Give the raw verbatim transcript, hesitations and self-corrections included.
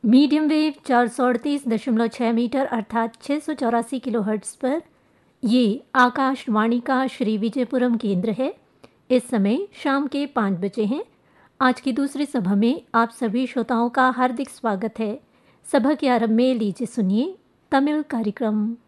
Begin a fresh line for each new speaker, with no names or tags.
Medium wave चार सौ अड़तीस दशमलव छः मीटर अर्थात छः सौ चौरासी किलो हर्ट्ज़ पर ये आकाशवाणी का श्री विजयपुरम केंद्र है। इस समय शाम के पाँच बजे हैं। आज की दूसरी सभा में आप सभी श्रोताओं का हार्दिक स्वागत है। सभा के आरंभ में लीजिए सुनिए तमिल कार्यक्रम।